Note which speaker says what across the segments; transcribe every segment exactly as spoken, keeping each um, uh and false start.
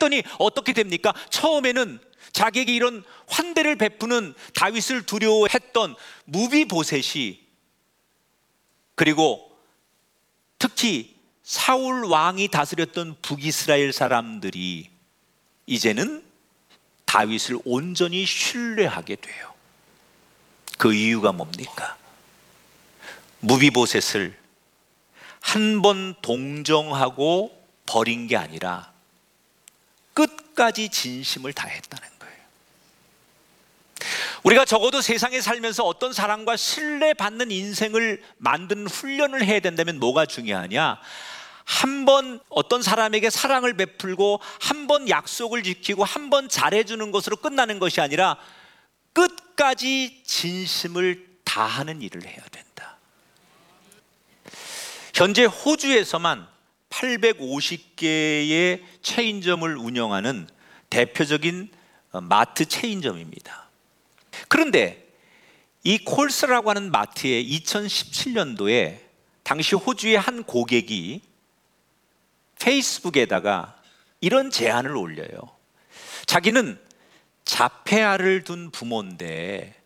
Speaker 1: 그랬더니 어떻게 됩니까? 처음에는 자기에게 이런 환대를 베푸는 다윗을 두려워했던 무비보셋이, 그리고 특히 사울 왕이 다스렸던 북이스라엘 사람들이 이제는 다윗을 온전히 신뢰하게 돼요. 그 이유가 뭡니까? 무비보셋을 한 번 동정하고 버린 게 아니라 끝까지 진심을 다했다는 거예요. 우리가 적어도 세상에 살면서 어떤 사람과 신뢰받는 인생을 만드는 훈련을 해야 된다면 뭐가 중요하냐? 한 번 어떤 사람에게 사랑을 베풀고 한 번 약속을 지키고 한 번 잘해주는 것으로 끝나는 것이 아니라 끝까지 진심을 다하는 일을 해야 된다. 현재 호주에서만 팔백오십 개의 체인점을 운영하는 대표적인 마트 체인점입니다. 그런데 이 콜스라고 하는 마트에 이천십칠 년도에 당시 호주의 한 고객이 페이스북에다가 이런 제안을 올려요. 자기는 자폐아를 둔 부모인데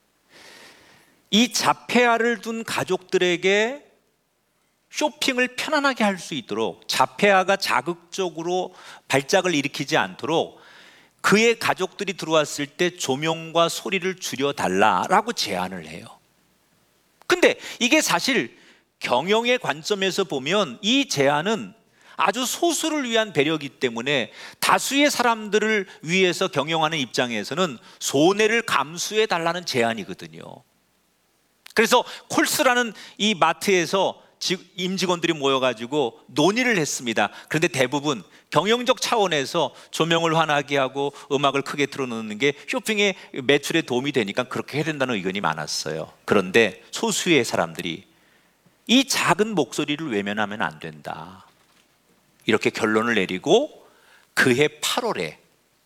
Speaker 1: 이 자폐아를 둔 가족들에게 쇼핑을 편안하게 할 수 있도록, 자폐아가 자극적으로 발작을 일으키지 않도록 그의 가족들이 들어왔을 때 조명과 소리를 줄여달라라고 제안을 해요. 근데 이게 사실 경영의 관점에서 보면 이 제안은 아주 소수를 위한 배려이기 때문에 다수의 사람들을 위해서 경영하는 입장에서는 손해를 감수해 달라는 제안이거든요. 그래서 콜스라는 이 마트에서 임직원들이 모여가지고 논의를 했습니다. 그런데 대부분 경영적 차원에서 조명을 환하게 하고 음악을 크게 틀어놓는 게 쇼핑의 매출에 도움이 되니까 그렇게 해야 된다는 의견이 많았어요. 그런데 소수의 사람들이 이 작은 목소리를 외면하면 안 된다, 이렇게 결론을 내리고 그해 팔월에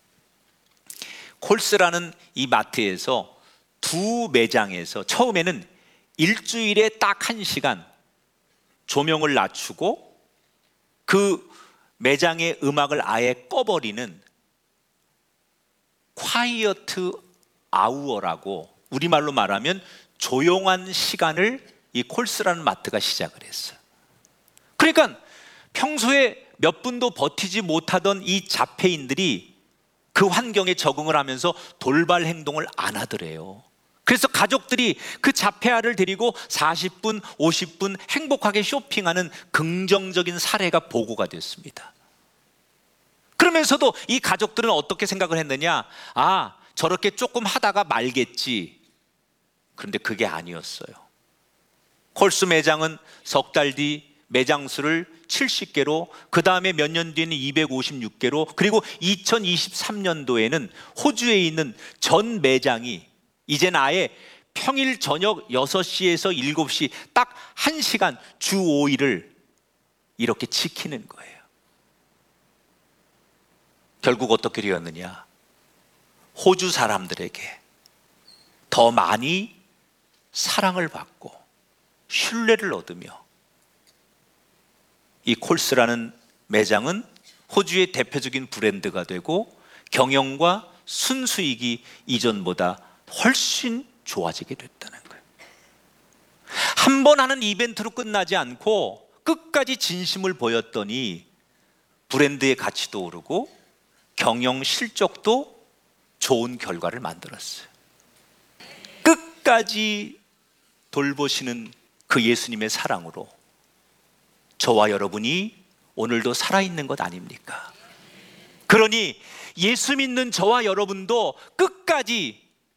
Speaker 1: 콜스라는 이 마트에서 두 매장에서 처음에는 일주일에 딱 한 시간 조명을 낮추고 그 매장의 음악을 아예 꺼버리는 콰이어트 아우어라고, 우리말로 말하면 조용한 시간을 이 콜스라는 마트가 시작을 했어요. 그러니까 평소에 몇 분도 버티지 못하던 이 자폐인들이 그 환경에 적응을 하면서 돌발 행동을 안 하더래요. 그래서 가족들이 그 자폐아를 데리고 사십 분, 오십 분 행복하게 쇼핑하는 긍정적인 사례가 보고가 됐습니다. 그러면서도 이 가족들은 어떻게 생각을 했느냐? 아, 저렇게 조금 하다가 말겠지. 그런데 그게 아니었어요. 콜스 매장은 석 달 뒤 매장 수를 칠십 개로, 그 다음에 몇 년 뒤에는 이백오십육 개로, 그리고 이천이십삼 년도에는 호주에 있는 전 매장이 이제는 아예 평일 저녁 여섯 시에서 일곱 시 딱 한 시간 주 오 일을 이렇게 지키는 거예요. 결국 어떻게 되었느냐? 호주 사람들에게 더 많이 사랑을 받고 신뢰를 얻으며 이 콜스라는 매장은 호주의 대표적인 브랜드가 되고 경영과 순수익이 이전보다 훨씬 좋아지게 됐다는 거예요. 한 번 하는 이벤트로 끝나지 않고 끝까지 진심을 보였더니 브랜드의 가치도 오르고 경영 실적도 좋은 결과를 만들었어요. 끝까지 돌보시는 그 예수님의 사랑으로 저와 여러분이 오늘도 살아있는 것 아닙니까? 그러니 예수 믿는 저와 여러분도 끝까지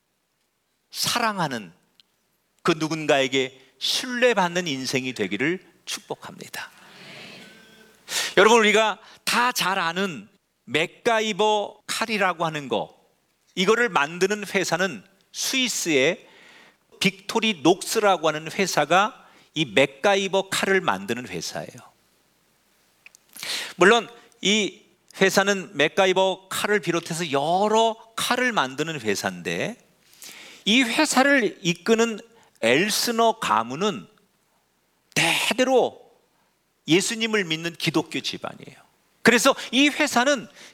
Speaker 1: 사랑하는, 그 누군가에게 신뢰받는 인생이 되기를 축복합니다. 여러분, 우리가 다 잘 아는 맥가이버 칼이라고 하는 거, 이거를 만드는 회사는 스위스의 빅토리 녹스라고 하는 회사가 이 맥가이버 칼을 만드는 회사예요. 물론 이 회사는 맥가이버 칼을 비롯해서 여러 칼을 만드는 회사인데, 이 회사를 이끄는 엘스너 가문은 대대로 예수님을 믿는 기독교 집안이에요. 그래서 이 회사는